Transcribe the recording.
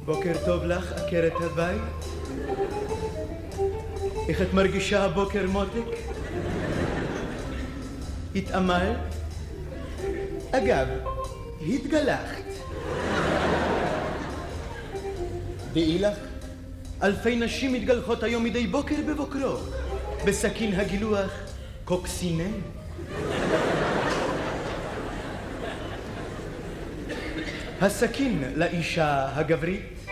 בוקר טוב לך, עקרת הבית. איך את מרגישה הבוקר, מותק? התאמלת? אגב, התגלחת. דעי לך, אלפי נשים מתגלחות היום מדי בוקר בבוקרו, בסכין הגילוח קוקסינל. הסכין לאישה הגברית